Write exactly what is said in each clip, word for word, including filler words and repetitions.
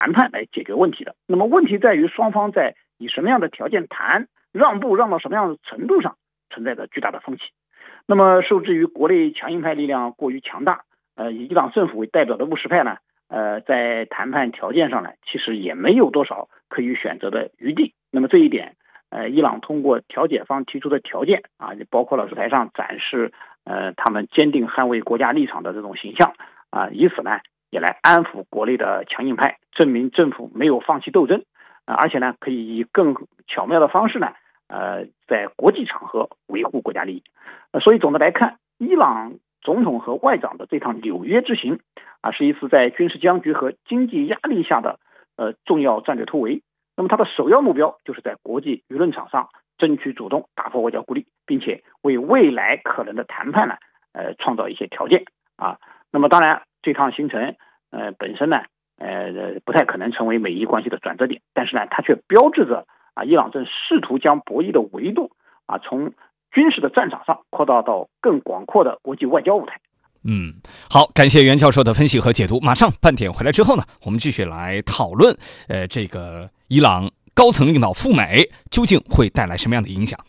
谈判来解决问题的。那么问题在于双方在以什么样的条件谈，让步让到什么样的程度上存在着巨大的分歧。那么受制于国内强硬派力量过于强大，呃，以伊朗政府为代表的务实派呢，呃，在谈判条件上呢，其实也没有多少可以选择的余地。那么这一点，呃，伊朗通过调解方提出的条件啊，也包括了台上展示呃他们坚定捍卫国家立场的这种形象啊，以此呢也来安抚国内的强硬派，证明政府没有放弃斗争啊，而且呢可以以更巧妙的方式呢，呃，在国际场合维护国家利益。呃，所以总的来看，伊朗总统和外长的这趟纽约之行啊，是一次在军事僵局和经济压力下的呃重要战略突围。那么它的首要目标就是在国际舆论场上争取主动，打破外交孤立，并且为未来可能的谈判呢，呃，创造一些条件啊。那么当然，这趟行程呃本身呢，呃不太可能成为美伊关系的转折点，但是呢，它却标志着啊，伊朗正试图将博弈的维度啊从军事的战场上扩大到更广阔的国际外交舞台。 嗯，好，感谢袁教授的分析和解读。马上半点回来之后呢，我们继续来讨论，呃，这个伊朗高层领导赴美究竟会带来什么样的影响？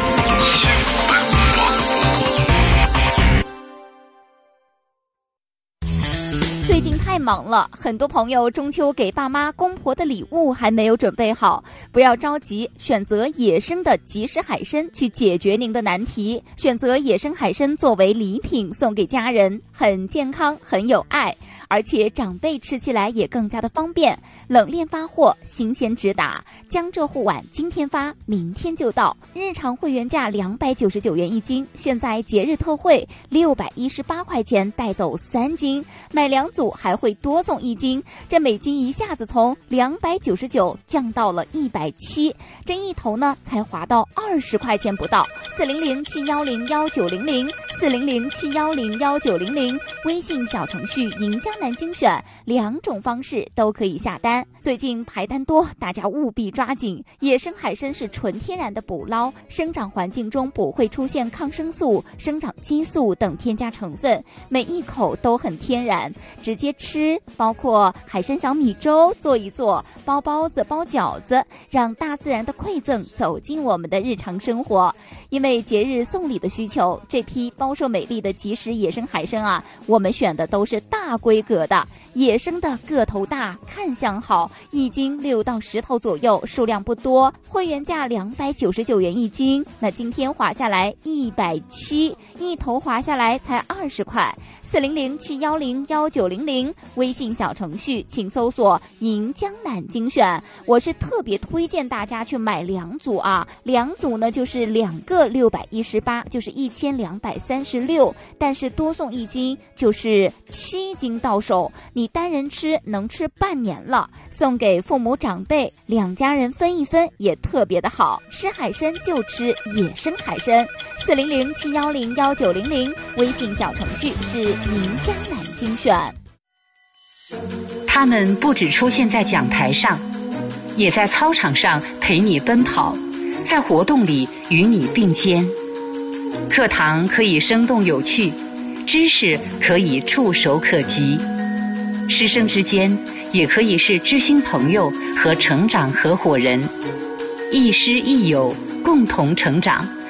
最近太忙了，很多朋友中秋给爸妈公婆的礼物还没有准备好，不要着急，选择野生的即食海参去解决您的难题。选择野生海参作为礼品送给家人，很健康，很有爱，而且长辈吃起来也更加的方便。冷链发货，新鲜直达，江浙沪皖今天发，明天就到。日常会员价两百九十九元一斤，现在节日特惠六百一十八块钱带走三斤，买两组还会多送一斤，这每斤一下子从两百九十九降到了一百七，这一头呢才划到二十块钱不到。四零零七幺零幺九零零四零零七幺零幺九零零，微信小程序银江南精选，两种方式都可以下单。最近排单多，大家务必抓紧。野生海参是纯天然的捕捞，生长环境中不会出现抗生素、生长激素等添加成分，每一口都很天然，直接吃，包括海参小米粥做一做，包包子包饺子，让大自然的馈赠走进我们的日常生活。因为节日送礼的需求，这批饱受美丽的即食野生海参啊，我们选的都是大规格的，野生的个头大，看相好，一斤六到十头左右，数量不多，会员价两百九十九元一斤，那今天划下来一百七，一头划下来才二十块。四零零七幺零幺九零零，微信小程序请搜索银江南精选。我是特别推荐大家去买两组啊，两组呢就是两个六百一十八，就是一千两百三十六，但是多送一斤就是七斤到手，你单人吃能吃半年了，送给父母长辈，两家人分一分也特别的好。吃海参就吃野生海参。四零零七幺零幺九零零，微信小程序是银江南精选。 他们不只出现在讲台上，也在操场上陪你奔跑，在活动里与你并肩。课堂可以生动有趣，知识可以触手可及，师生之间也可以是知心朋友和成长合伙人，亦师亦友，共同成长。